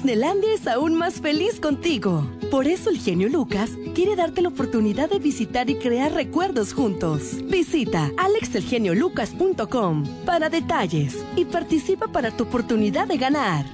Disneylandia es aún más feliz contigo. Por eso el genio Lucas quiere darte la oportunidad de visitar y crear recuerdos juntos. Visita alexelgeniolucas.com para detalles y participa para tu oportunidad de ganar.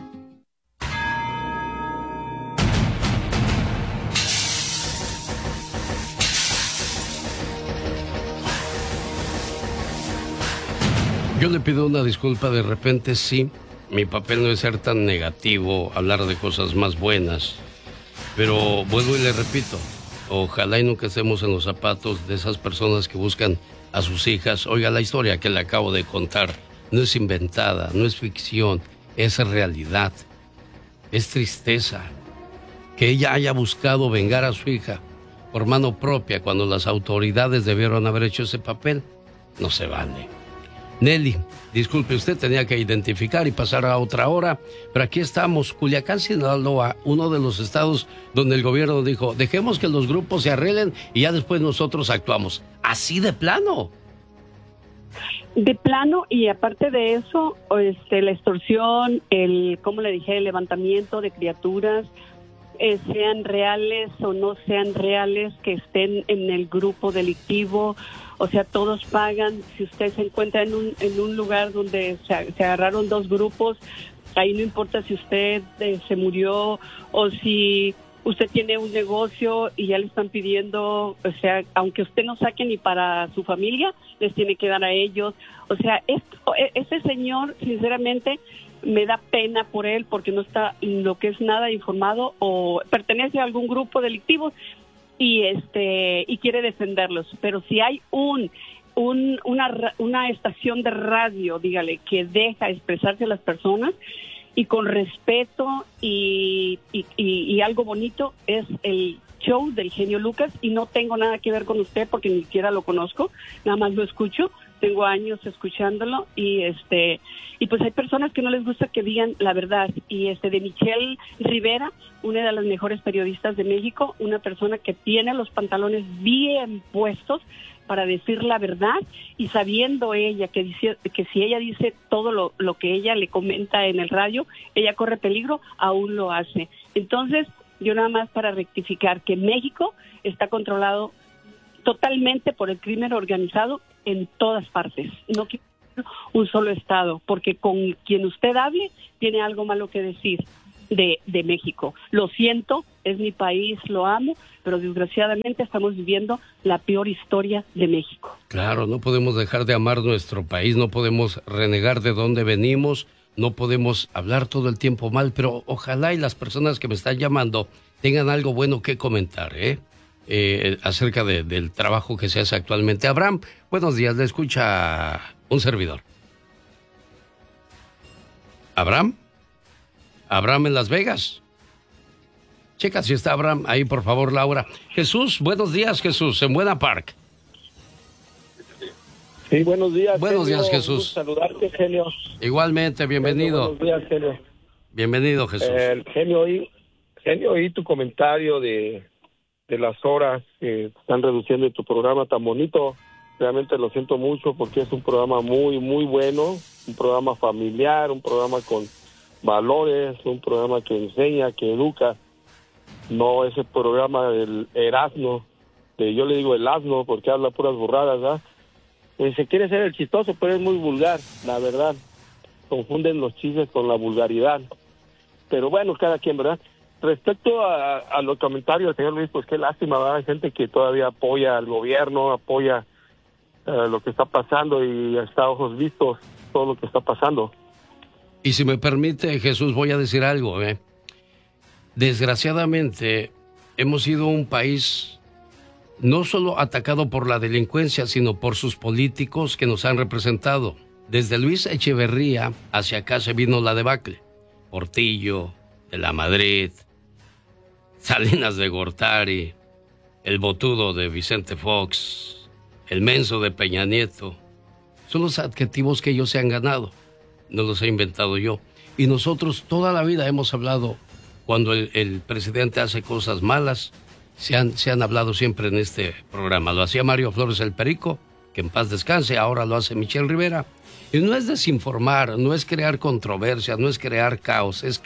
Yo le pido una disculpa, de repente sí, mi papel no es ser tan negativo, hablar de cosas más buenas, pero vuelvo y le repito, ojalá y nunca estemos en los zapatos de esas personas que buscan a sus hijas. Oiga, la historia que le acabo de contar no es inventada, no es ficción, es realidad, es tristeza. Que ella haya buscado vengar a su hija por mano propia cuando las autoridades debieron haber hecho ese papel, no se vale. Nelly, disculpe, usted tenía que identificar y pasar a otra hora, pero aquí estamos, Culiacán, Sinaloa, uno de los estados donde el gobierno dijo, dejemos que los grupos se arreglen y ya después nosotros actuamos. ¿Así de plano? De plano, y aparte de eso, la extorsión, el levantamiento de criaturas, sean reales o no sean reales, que estén en el grupo delictivo. O sea, todos pagan. Si usted se encuentra en un lugar donde se agarraron dos grupos, ahí no importa si usted se murió o si usted tiene un negocio y ya le están pidiendo, o sea, aunque usted no saque ni para su familia, les tiene que dar a ellos. O sea, ese señor, sinceramente, me da pena por él porque no está lo que es nada informado o pertenece a algún grupo delictivo. Y quiere defenderlos, pero si hay una estación de radio, dígale, que deja expresarse a las personas y con respeto y algo bonito, es el show del genio Lucas, y no tengo nada que ver con usted porque ni siquiera lo conozco, nada más lo escucho, tengo años escuchándolo y pues hay personas que no les gusta que digan la verdad, y de Michelle Rivera, una de las mejores periodistas de México, una persona que tiene los pantalones bien puestos para decir la verdad, y sabiendo ella que si ella dice todo lo que ella le comenta en el radio, ella corre peligro, aún lo hace. Entonces, yo nada más para rectificar que México está controlado totalmente por el crimen organizado en todas partes, no un solo estado, porque con quien usted hable tiene algo malo que decir de México. Lo siento, es mi país, lo amo, pero desgraciadamente estamos viviendo la peor historia de México. Claro, no podemos dejar de amar nuestro país, no podemos renegar de dónde venimos, no podemos hablar todo el tiempo mal, pero ojalá y las personas que me están llamando tengan algo bueno que comentar, acerca del trabajo que se hace actualmente. Abraham, buenos días, le escucha un servidor. ¿Abraham? ¿Abraham en Las Vegas? Checa si está Abraham ahí, por favor, Laura. Jesús, buenos días, Jesús, en Buena Park. Sí, buenos días. Buenos días, Jesús. Saludarte, genio. Igualmente, bienvenido. Buenos días, genio. Bienvenido, Jesús. Genio, oí tu comentario de las horas que están reduciendo en tu programa tan bonito. Realmente lo siento mucho porque es un programa muy, muy bueno, un programa familiar, un programa con valores, un programa que enseña, que educa. No ese programa del Erasmo, yo le digo el asno porque habla puras burradas, ¿verdad? Se quiere ser el chistoso, pero es muy vulgar, la verdad. Confunden los chistes con la vulgaridad. Pero bueno, cada quien, ¿verdad? Respecto a los comentarios, señor Luis, pues qué lástima, ¿verdad? Hay gente que todavía apoya al gobierno, apoya lo que está pasando y está a ojos vistos todo lo que está pasando. Y si me permite, Jesús, voy a decir algo, Desgraciadamente, hemos sido un país no solo atacado por la delincuencia, sino por sus políticos que nos han representado. Desde Luis Echeverría hacia acá se vino la debacle. Portillo, de la Madrid, Salinas de Gortari, el botudo de Vicente Fox, el menso de Peña Nieto. Son los adjetivos que ellos se han ganado, no los he inventado yo. Y nosotros toda la vida hemos hablado, cuando el presidente hace cosas malas, se han hablado siempre en este programa. Lo hacía Mario Flores el Perico, que en paz descanse, ahora lo hace Michelle Rivera. Y no es desinformar, no es crear controversia, no es crear caos, es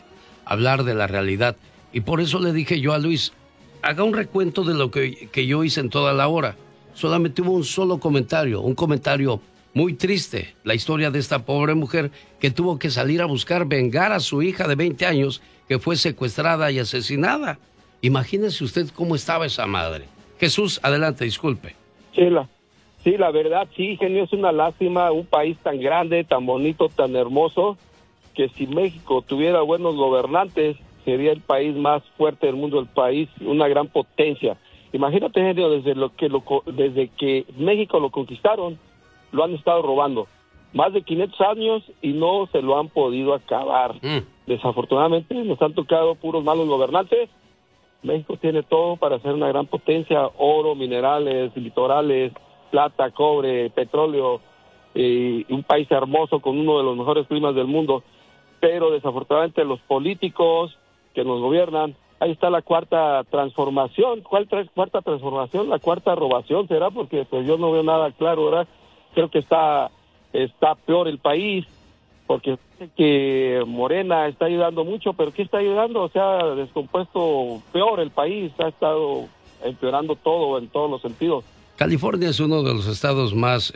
hablar de la realidad. Y por eso le dije yo a Luis, haga un recuento de lo que yo hice en toda la hora. Solamente hubo un solo comentario, un comentario muy triste, la historia de esta pobre mujer que tuvo que salir a buscar vengar a su hija de 20 años que fue secuestrada y asesinada. Imagínese usted cómo estaba esa madre. Jesús, adelante, disculpe. Sí, la verdad, sí, genio, es una lástima, un país tan grande, tan bonito, tan hermoso, que si México tuviera buenos gobernantes, sería el país más fuerte del mundo, el país, una gran potencia. Imagínate, genio, desde que México lo conquistaron, lo han estado robando. Más de 500 años y no se lo han podido acabar. Desafortunadamente nos han tocado puros malos gobernantes. México tiene todo para ser una gran potencia, oro, minerales, litorales, plata, cobre, petróleo, un país hermoso con uno de los mejores climas del mundo. Pero desafortunadamente los políticos que nos gobiernan, ahí está la cuarta transformación. ¿Cuál cuarta transformación? La cuarta robación, ¿será? Porque pues yo no veo nada claro, ¿verdad? Creo que está peor el país, porque que Morena está ayudando mucho, pero ¿qué está ayudando? O sea, descompuesto peor el país, ha estado empeorando todo en todos los sentidos. California es uno de los estados más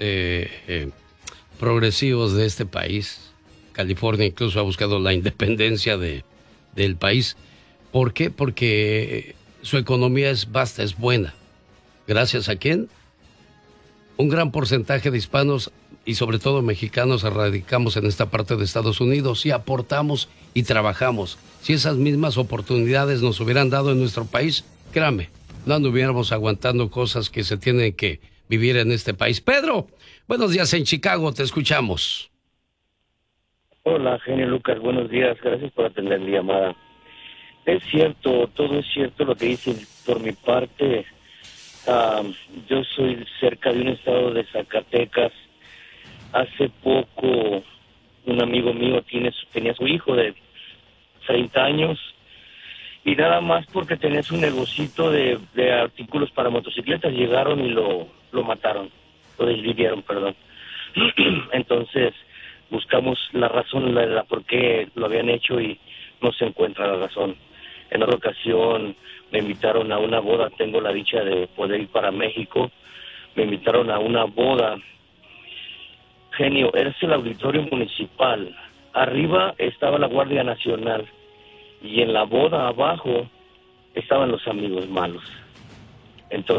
progresivos de este país. California incluso ha buscado la independencia del país. ¿Por qué? Porque su economía es vasta, es buena. ¿Gracias a quién? Un gran porcentaje de hispanos y sobre todo mexicanos radicamos en esta parte de Estados Unidos y aportamos y trabajamos. Si esas mismas oportunidades nos hubieran dado en nuestro país, créame, no anduviéramos aguantando cosas que se tienen que vivir en este país. Pedro, buenos días en Chicago, te escuchamos. Hola, genio Lucas, buenos días, gracias por atender mi llamada. Es cierto, todo es cierto lo que dicen. Por mi parte, yo soy cerca de un estado de Zacatecas. Hace poco un amigo mío tenía su hijo de 30 años y nada más porque tenía su negocito de artículos para motocicletas, llegaron y lo mataron, lo desvivieron, perdón. Entonces buscamos la razón, la por qué lo habían hecho y no se encuentra la razón. En otra ocasión me invitaron a una boda, tengo la dicha de poder ir para México, me invitaron a una boda. Genio, es el auditorio municipal, arriba estaba la Guardia Nacional y en la boda abajo estaban los amigos malos. Entonces